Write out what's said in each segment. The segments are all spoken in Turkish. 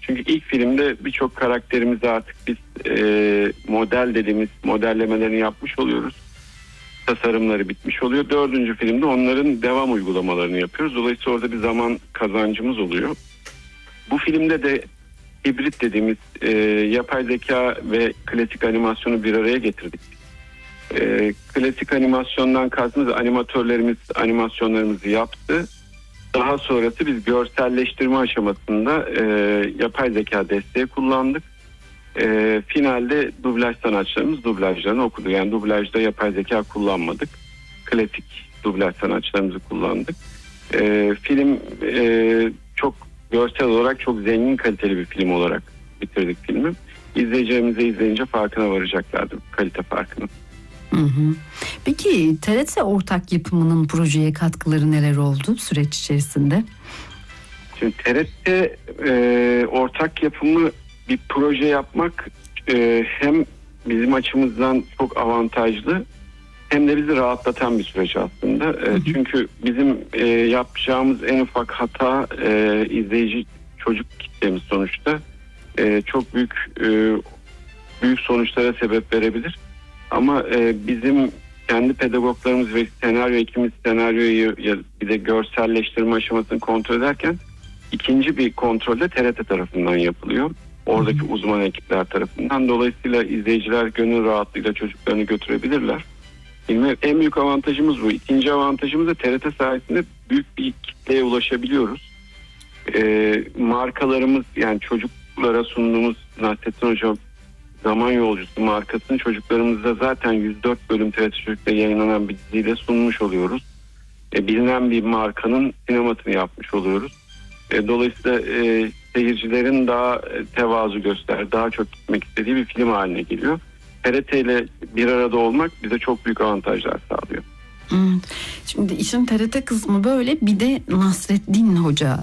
Çünkü ilk filmde birçok karakterimizi artık biz model dediğimiz modellemelerini yapmış oluyoruz. Tasarımları bitmiş oluyor. 4. filmde onların devam uygulamalarını yapıyoruz. Dolayısıyla orada bir zaman kazancımız oluyor. Bu filmde de hibrit dediğimiz yapay zeka ve klasik animasyonu bir araya getirdik. Klasik animasyondan kastımız animatörlerimiz animasyonlarımızı yaptı. Daha sonrası biz görselleştirme aşamasında yapay zeka desteği kullandık. Finalde dublaj sanatçılarımız dublajlarını okudu. Yani dublajda yapay zeka kullanmadık. Klasik dublaj sanatçılarımızı kullandık. Film çok görsel olarak çok zengin kaliteli bir film olarak bitirdik filmi. İzleyicilerimiz de izleyince farkına varacaklardır, kalite farkını. Hı hı. Peki TRT ortak yapımının projeye katkıları neler oldu süreç içerisinde? Şimdi TRT ortak yapımı bir proje yapmak hem bizim açımızdan çok avantajlı hem de bizi rahatlatan bir süreç aslında. Hı hı. Çünkü bizim yapacağımız en ufak hata izleyici çocuk kitlemiz sonuçta çok büyük sonuçlara sebep verebilir. Ama bizim kendi pedagoglarımız ve senaryo ekibimiz senaryoyu bir de görselleştirme aşamasını kontrol ederken ikinci bir kontrol de TRT tarafından yapılıyor. Oradaki uzman ekipler tarafından. Dolayısıyla izleyiciler gönül rahatlığıyla çocuklarını götürebilirler. En büyük avantajımız bu. İkinci avantajımız da TRT sayesinde büyük bir kitleye ulaşabiliyoruz. Markalarımız, yani çocuklara sunduğumuz Nasrettin Hoca Zaman Yolcusu markasını çocuklarımızda zaten 104 bölüm TRT Çocuk'ta yayınlanan bir diziyle sunmuş oluyoruz. Bilinen bir markanın sinemasını yapmış oluyoruz. Dolayısıyla seyircilerin daha tevazu göster, daha çok gitmek istediği bir film haline geliyor. TRT ile bir arada olmak bize çok büyük avantajlar sağlıyor. Şimdi işin TRT kısmı böyle, bir de Nasrettin Hoca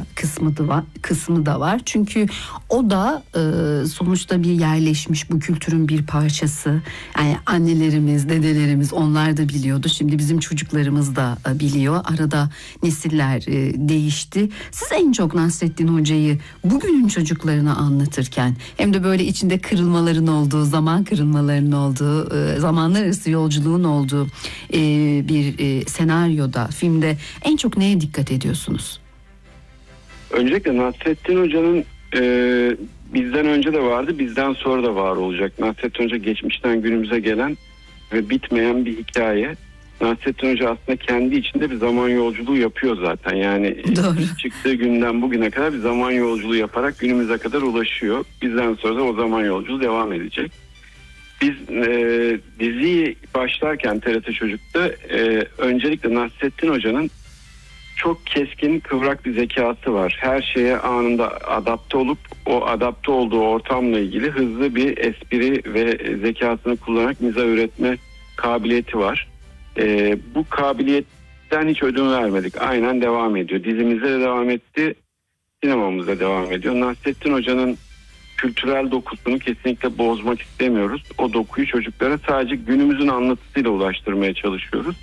kısmı da var. Çünkü o da sonuçta bir yerleşmiş bu kültürün bir parçası. Yani annelerimiz, dedelerimiz onlar da biliyordu. Şimdi bizim çocuklarımız da biliyor. Arada nesiller değişti. Siz en çok Nasrettin Hoca'yı bugünün çocuklarına anlatırken hem de böyle içinde kırılmaların olduğu, zaman kırılmaların olduğu, zamanlar arası yolculuğun olduğu bir senaryoda, filmde en çok neye dikkat ediyorsunuz? Öncelikle Nasrettin Hoca'nın bizden önce de vardı, bizden sonra da var olacak. Nasrettin Hoca geçmişten günümüze gelen ve bitmeyen bir hikaye. Nasrettin Hoca aslında kendi içinde bir zaman yolculuğu yapıyor zaten. Yani çıktığı günden bugüne kadar bir zaman yolculuğu yaparak günümüze kadar ulaşıyor. Bizden sonra da o zaman yolculuğu devam edecek. Biz diziyi başlarken TRT Çocuk'ta öncelikle Nasrettin Hoca'nın çok keskin, kıvrak bir zekası var. Her şeye anında adapte olup o adapte olduğu ortamla ilgili hızlı bir espri ve zekasını kullanarak mizah üretme kabiliyeti var. Bu kabiliyetten hiç ödün vermedik. Aynen devam ediyor. Dizimizde de devam etti, sinemamızda devam ediyor. Nasrettin Hoca'nın kültürel dokusunu kesinlikle bozmak istemiyoruz. O dokuyu çocuklara sadece günümüzün anlatısıyla ulaştırmaya çalışıyoruz.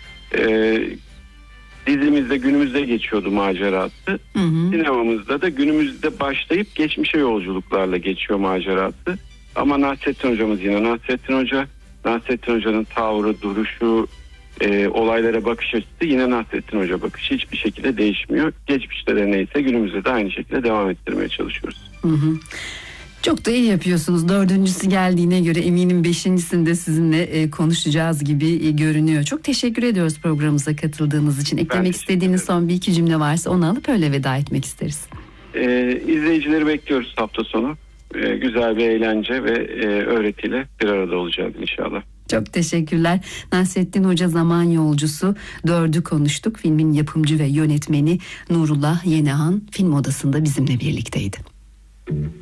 Dizimizde günümüzde geçiyordu macerası. Hı hı. Sinemamızda da günümüzde başlayıp geçmişe yolculuklarla geçiyor macerası. Ama Nasrettin Hocamız yine Nasrettin Hoca. Nasrettin Hoca'nın tavrı, duruşu, olaylara bakış açısı yine Nasrettin Hoca bakışı hiçbir şekilde değişmiyor. Geçmişte de neyse günümüzde de aynı şekilde devam ettirmeye çalışıyoruz. Hı hı. Çok da iyi yapıyorsunuz. 4.'sü geldiğine göre eminim 5.'sinde sizinle konuşacağız gibi görünüyor. Çok teşekkür ediyoruz programımıza katıldığınız için. Eklemek istediğiniz son bir iki cümle varsa onu alıp öyle veda etmek isteriz. İzleyicileri bekliyoruz hafta sonu. Güzel bir eğlence ve öğretiyle bir arada olacağız inşallah. Çok teşekkürler. Nasrettin Hoca Zaman Yolcusu 4'ü konuştuk. Filmin yapımcı ve yönetmeni Nurullah Yenehan film odasında bizimle birlikteydi.